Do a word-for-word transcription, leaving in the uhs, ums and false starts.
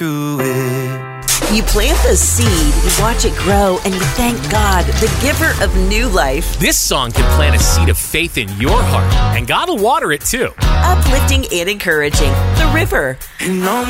through it. You plant the seed, you watch it grow, and you thank God, the giver of new life. This song can plant a seed of faith in your heart, and God will water it too. Uplifting and encouraging. The River. And no